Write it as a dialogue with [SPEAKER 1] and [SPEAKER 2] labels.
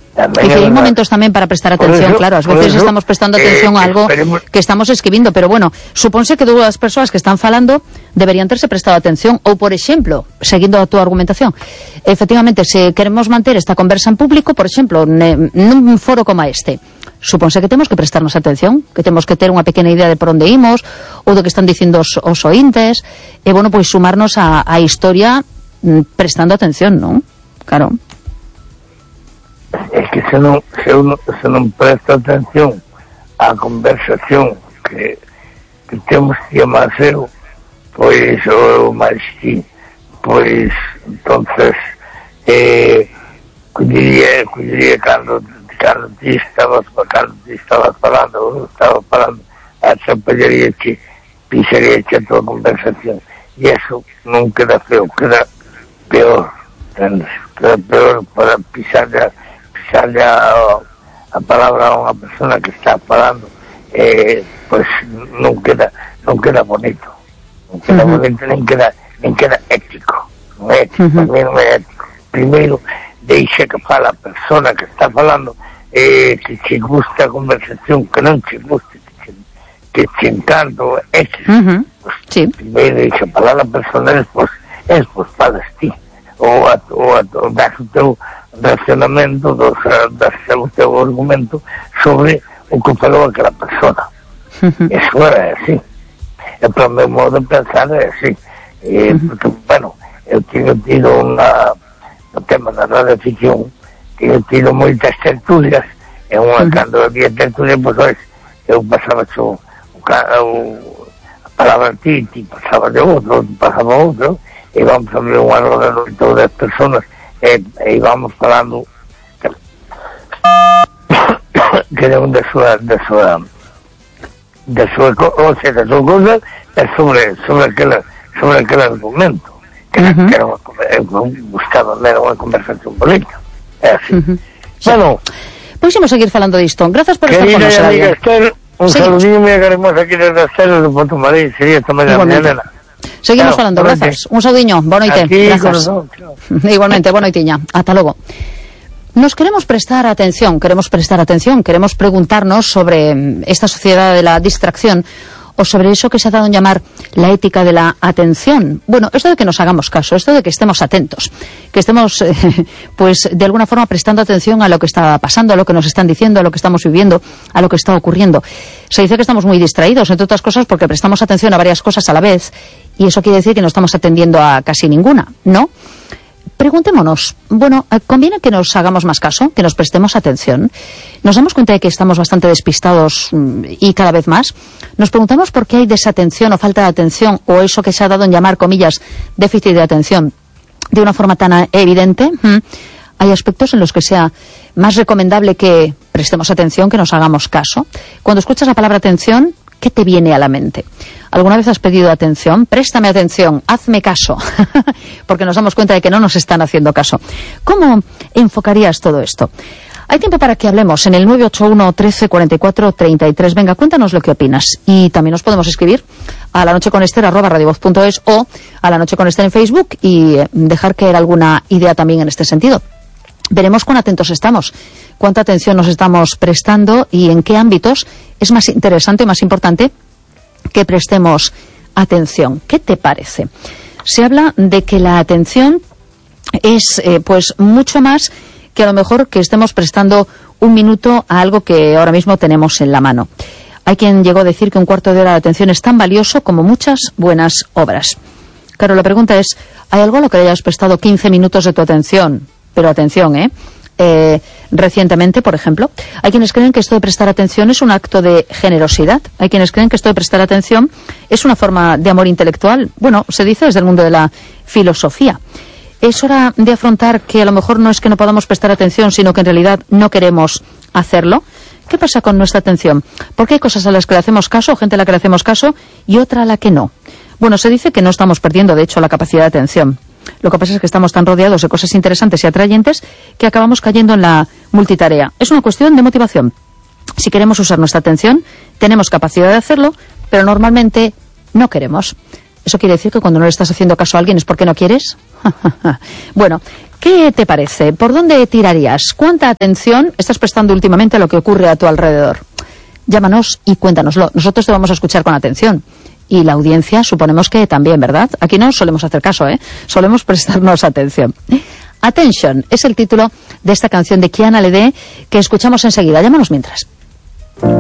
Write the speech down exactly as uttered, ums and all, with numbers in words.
[SPEAKER 1] También
[SPEAKER 2] y que hay
[SPEAKER 1] verdad.
[SPEAKER 2] momentos tamén para prestar atención,
[SPEAKER 1] eso,
[SPEAKER 2] claro, ás veces
[SPEAKER 1] eso,
[SPEAKER 2] estamos prestando atención
[SPEAKER 1] eh,
[SPEAKER 2] a algo
[SPEAKER 1] esperemos...
[SPEAKER 2] que estamos escribindo, pero bueno, supónse que dúas persoas que están falando deberían terse prestado atención, ou por exemplo, seguindo a túa argumentación, efectivamente, se queremos manter esta conversa en público, por exemplo, nun foro como este, supónse que temos que prestarnos atención, que temos que ter unha pequena idea de por onde imos, ou do que están dicindo os, os ointes, e bueno, pois sumarnos a, a historia prestando atención, non? Claro.
[SPEAKER 1] É que se non, se uno, se non presta atención á conversación que, que temos que máis eu, pois, ou máis ti, pois, entonces, eh, collería, collería cando, cando ti estabas, cando ti estabas falando, ou estaba falando, atrapallaría que pisaría que a tua conversación, e eso non queda feo, queda peor, entendes? Queda peor para pisar a pisarle a, a palabra a unha persona que está falando, eh, pues non queda non queda bonito, non queda uh-huh. bonito, nen queda, nen queda ético, non é ético, uh-huh. non é ético. Primeiro, deixa que fala a persona que está falando, eh, que che gusta a conversación, que non che guste, que che, que che encanto, é que, uh-huh. pues, sí. Primeiro deixa falar a persona, despois, despois falas ti, ou a, ou a, ou das o teu racionamento, dos, das o teu argumento sobre o que falou aquela persona. Uh-huh. Eso é así. E para o meu modo de pensar é así. E, uh-huh. Porque, bueno, eu teño tido unha, no tema da radioficción, teño tido moitas tertulias, e unha, uh-huh. cando había tertulias, pois, pues, eu pasaba o, o, o, a palabra a ti, ti pasaba de outro, ti pasaba outro, e vamos a ver unha roda de todas as personas, e, e vamos falando que, que de un da súa da súa da súa ou sea, da súa cosa é sobre, sobre aquela sobre aquele argumento que, uh-huh. que era unha, buscaba era unha conversación bonita, é así. Uh-huh. Bueno,
[SPEAKER 2] pois imos seguir falando disto. Grazas por estar con nos,
[SPEAKER 1] amiga Esther, un saludinho moi agarimoso aquí desde Esther de Porto Marín, sería esta mañana, mañana.
[SPEAKER 2] Seguimos claro, falando, grazas. Un saudiño, boa noite.
[SPEAKER 1] Aquí,
[SPEAKER 2] grazas. Igualmente, boa noitiña. Ata logo. Nos queremos prestar atención, queremos prestar atención, queremos preguntarnos sobre esta sociedad de la distracción o sobre eso que se ha dado en llamar la ética de la atención. Bueno, esto de que nos hagamos caso, esto de que estemos atentos, que estemos, eh, pues, de alguna forma prestando atención a lo que está pasando, a lo que nos están diciendo, a lo que estamos viviendo, a lo que está ocurriendo. Se dice que estamos muy distraídos, entre otras cosas, porque prestamos atención a varias cosas a la vez, y eso quiere decir que no estamos atendiendo a casi ninguna, ¿no? Preguntémonos, bueno, ¿conviene que nos hagamos más caso, que nos prestemos atención? ¿Nos damos cuenta de que estamos bastante despistados y cada vez más? ¿Nos preguntamos por qué hay desatención o falta de atención o eso que se ha dado en llamar, comillas, déficit de atención de una forma tan evidente? ¿Mm? Hay aspectos en los que sea más recomendable que prestemos atención, que nos hagamos caso. Cuando escuchas la palabra atención, ¿qué te viene a la mente? ¿Alguna vez has pedido atención? Préstame atención, hazme caso, porque nos damos cuenta de que no nos están haciendo caso. ¿Cómo enfocarías todo esto? Hay tiempo para que hablemos en el nueve ocho uno, trece, cuarenta y cuatro, treinta y tres. Venga, cuéntanos lo que opinas. Y también nos podemos escribir a la noche con Esther arroba radiovoz punto es o a la noche con Esther en Facebook y dejar caer alguna idea también en este sentido. Veremos cuán atentos estamos, cuánta atención nos estamos prestando y en qué ámbitos es más interesante, más importante que prestemos atención. ¿Qué te parece? Se habla de que la atención es eh, pues mucho más que a lo mejor que estemos prestando un minuto a algo que ahora mismo tenemos en la mano. Hay quien llegó a decir que un cuarto de hora de atención es tan valioso como muchas buenas obras. Claro, la pregunta es, ¿hay algo a lo que le hayas prestado quince minutos de tu atención? Pero atención, ¿eh? Eh, recientemente, por ejemplo, hay quienes creen que esto de prestar atención es un acto de generosidad. Hay quienes creen que esto de prestar atención es una forma de amor intelectual. Bueno, se dice desde el mundo de la filosofía. Es hora de afrontar que a lo mejor no es que no podamos prestar atención, sino que en realidad no queremos hacerlo. ¿Qué pasa con nuestra atención? Porque hay cosas a las que le hacemos caso, gente a la que le hacemos caso, y otra a la que no. Bueno, se dice que no estamos perdiendo, de hecho, la capacidad de atención. Lo que pasa es que estamos tan rodeados de cosas interesantes y atrayentes que acabamos cayendo en la multitarea. Es una cuestión de motivación. Si queremos usar nuestra atención, tenemos capacidad de hacerlo, pero normalmente no queremos. ¿Eso quiere decir que cuando no le estás haciendo caso a alguien es porque no quieres? Bueno, ¿Qué te parece? ¿Por dónde tirarías? ¿Cuánta atención estás prestando últimamente a lo que ocurre a tu alrededor? Llámanos y cuéntanoslo. Nosotros te vamos a escuchar con atención. Y la audiencia suponemos que también, ¿verdad? Aquí no solemos hacer caso, ¿eh? Solemos prestarnos atención. Attention es el título de esta canción de Kiana Ledé que escuchamos enseguida. Llámanos mientras.